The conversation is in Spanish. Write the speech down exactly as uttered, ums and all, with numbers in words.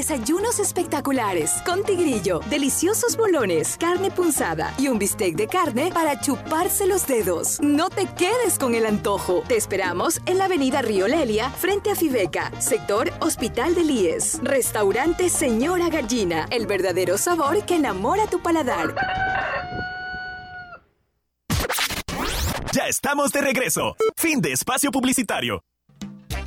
desayunos espectaculares, con tigrillo, deliciosos bolones, carne punzada y un bistec de carne para chuparse los dedos. No te quedes con el antojo. Te esperamos en la avenida Río Lelia, frente a Fibeca, sector Hospital del I E S. Restaurante Señora Gallina, el verdadero sabor que enamora tu paladar. Ya estamos de regreso. Fin de espacio publicitario.